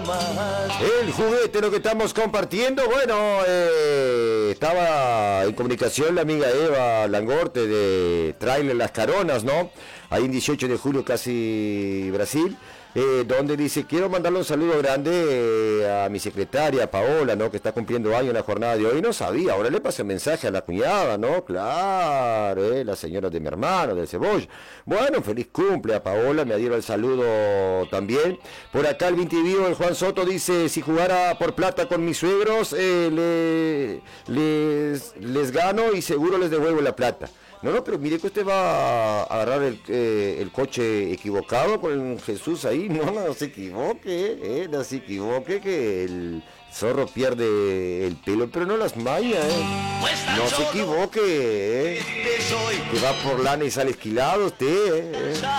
El juguete, lo que estamos compartiendo, bueno, estaba en comunicación la amiga Eva Langorte de Trailer Las Caronas, ¿no? Ahí en 18 de julio, casi Brasil, donde dice, quiero mandarle un saludo grande a mi secretaria Paola, ¿no? Que está cumpliendo años en la jornada de hoy, no sabía, ahora le pasé un mensaje a la cuñada, ¿no? Claro, la señora de mi hermano, del Cebolla. Bueno, feliz cumple a Paola, me adhiero el saludo también. Por acá el 20 vivo, el Juan Soto dice, si jugara por plata con mis suegros, les gano y seguro les devuelvo la plata. No, pero mire que usted va a agarrar el coche equivocado con Jesús ahí. No se equivoque, no se equivoque, que el zorro pierde el pelo, pero no las mañas, No se equivoque, que va por lana y sale esquilado usted,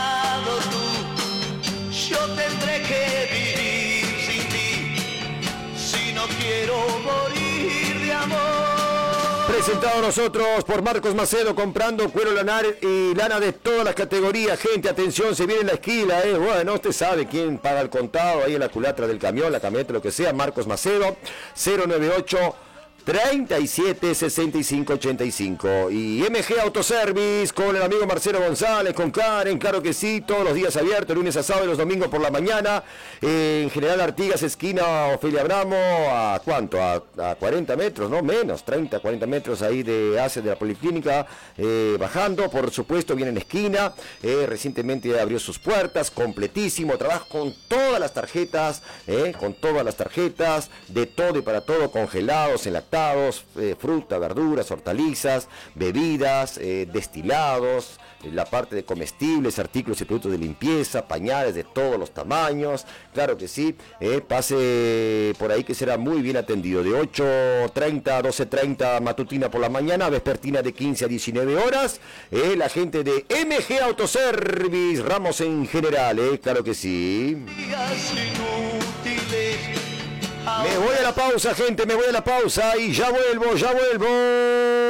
Yo tendré que vivir sin ti, si no quiero morir de amor. Presentado a nosotros por Marcos Macedo, comprando cuero lanar y lana de todas las categorías. Gente, atención, se viene en la esquila, Bueno, usted sabe quién paga el contado ahí en la culatra del camión, la camioneta, lo que sea. Marcos Macedo, 098 37 65 85. Y MG Autoservice con el amigo Marcelo González, con Karen, claro que sí, todos los días abiertos, lunes a sábado y los domingos por la mañana. En General Artigas, esquina Ofelia Abramo, ¿a cuánto? A 40 metros, no menos, 30, 40 metros ahí de ACE de la Policlínica, bajando, por supuesto, viene en esquina. Recientemente abrió sus puertas, completísimo, trabaja con todas las tarjetas, de todo y para todo, congelados, enlatados, fruta, verduras, hortalizas, bebidas, destilados, la parte de comestibles, artículos y productos de limpieza, pañales de todos los tamaños, claro que sí, pase por ahí que será muy bien atendido, de 8:30 a 12:30 matutina por la mañana, vespertina de 15 a 19 horas, la gente de MG Autoservice, Ramos en general, claro que sí. Me voy a la pausa, gente, me voy a la pausa y ya vuelvo.